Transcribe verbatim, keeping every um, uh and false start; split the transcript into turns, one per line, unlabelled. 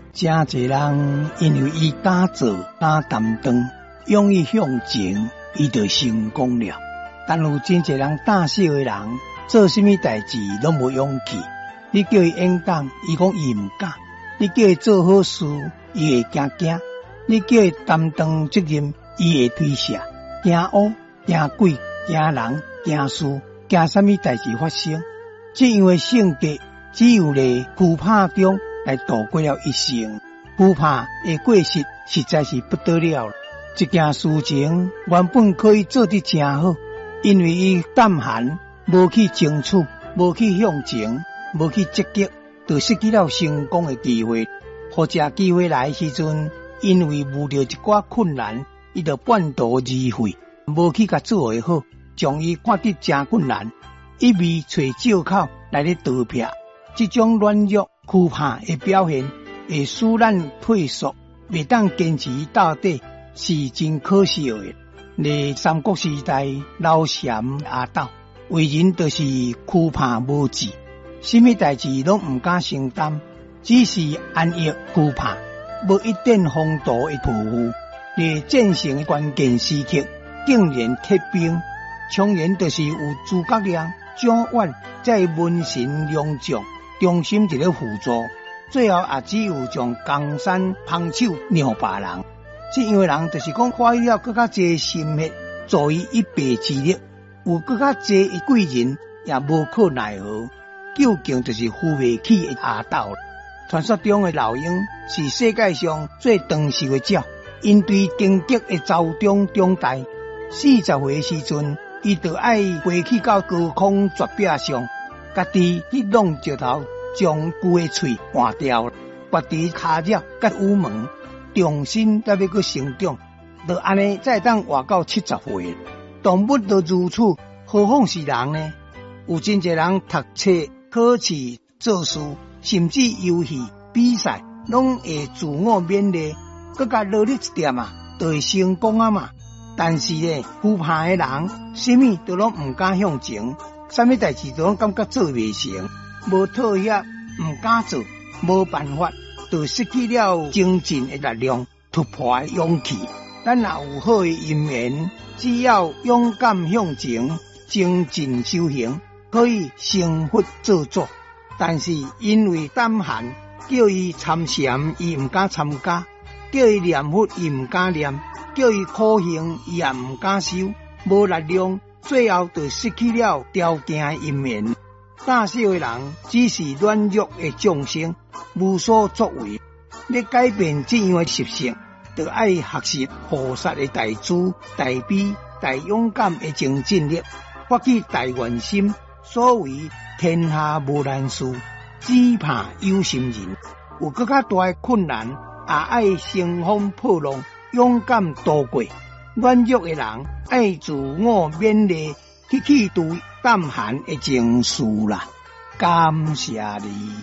真侪人因为伊敢做敢担当，勇于向前，伊就成功了。但有真侪人胆小的人，做什么代志拢无勇气。你叫伊演讲，伊讲伊唔敢；你叫伊做好事，伊会惊惊；你叫伊担当责任，伊会推卸。惊乌、惊鬼、惊人、惊事，惊什么代志发生？只因为性格只有咧惧怕中来度过了一生。惧怕的过失实在是不得了了。一件事情原本可以做得真好，因为伊胆寒，无去争取，无去向前，无去积极，就失去了成功的机会。或者机会来的时阵，因为遇到一寡困难，伊就半途而废，无去甲做会好，将伊看得真困难，一味找借口来咧逃避。这种软弱惧怕的表现，会使咱退缩，未当坚持到底，是真可惜的。在三国时代，老禅阿斗为人就是惧怕无志，什么代志拢唔敢承担，只是安逸惧怕，无一点风度的抱负。在战胜的关键时刻，竟然贴兵，强然就是有诸葛亮、蒋琬在文神两将，中心伫咧辅助，最后也只有将江山放手让别人。这样的人就是讲花了更加多心血，助伊一臂之力，有更加多的贵人也无可奈何，究竟就是扶不起的阿斗。传说中的老鹰是世界上最长寿的鸟，因对荆棘的遭中中代，四十岁的时阵，伊就爱飞去到高空绝壁上，家己去弄石头，将龟的喙换掉，拔伫骹脚甲羽毛，重新再要去成长，就安尼再当活到七十岁。动物都如此，何况是人呢？有真侪人读册、考试、做事，甚至游戏、比赛，拢会自我勉励，更加努力一点啊，就会成功啊嘛。但是呢，惧怕的人，什么都拢唔敢向前，什么代志都拢感觉做未成，无妥协，唔敢做，无办法，就失去了精进的力量、突破的勇气。咱若有好的因缘，只要勇敢向前，精进修行，可以成佛做主。但是因为胆寒，叫伊参禅，伊唔敢参加；叫伊念佛，伊唔敢念；叫伊苦行，伊也唔敢修。无力量，最后就失去了条件的因缘。胆小的人只是软弱的众生，无所作为。要改变这样的习性，就要学习菩萨的大智、大悲、大勇敢的精进力，发起大愿心。所谓天下无难事，只怕有心人。有更加大的困难，也爱乘风破浪，勇敢度过。软弱的人爱自我勉励，去去除胆寒的情绪啦。感谢你。